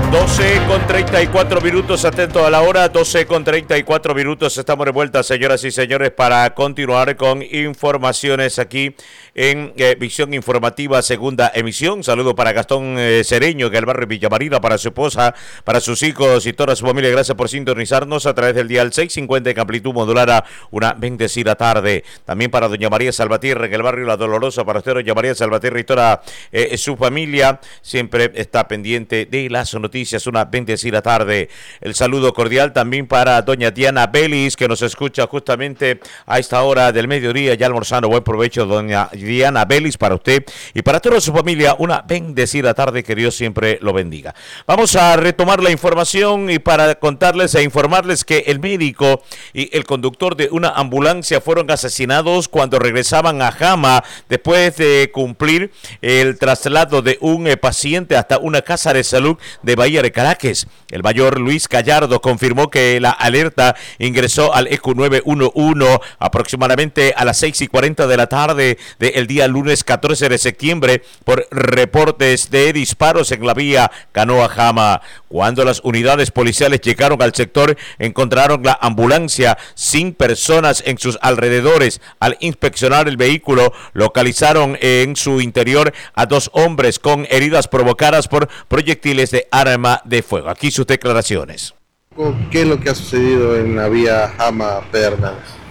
12:34, atento a la hora, 12:34, estamos de vuelta, señoras y señores, para continuar con informaciones aquí en Visión Informativa, segunda emisión. Saludo para Gastón Cereño, que el barrio Villa Marina, para su esposa, para sus hijos y toda su familia. Gracias por sintonizarnos a través del dial 650 en amplitud modulada, una bendecida tarde. También para doña María Salvatierra, que el barrio La Dolorosa, para usted, doña María Salvatierra y toda su familia, siempre está pendiente de las noticias, una bendecida tarde. El saludo cordial también para doña Diana Belis, que nos escucha justamente a esta hora del mediodía, ya almorzando. Buen provecho, doña Diana Belis, para usted y para toda su familia, una bendecida tarde, que Dios siempre lo bendiga. Vamos a retomar la información y para contarles e informarles que el médico y el conductor de una ambulancia fueron asesinados cuando regresaban a Jama después de cumplir el traslado de un paciente hasta una casa de salud de Bahía de Caracas. El mayor Luis Gallardo confirmó que la alerta ingresó al ECU 911 aproximadamente a las 6:40 de la tarde del día lunes 14 de septiembre por reportes de disparos en la vía Canoa-Jama. Cuando las unidades policiales llegaron al sector, encontraron la ambulancia sin personas en sus alrededores. Al inspeccionar el vehículo, localizaron en su interior a dos hombres con heridas provocadas por proyectiles de arma de fuego. Aquí sus declaraciones. ¿Qué es lo que ha sucedido en la vía Jama Pedernales?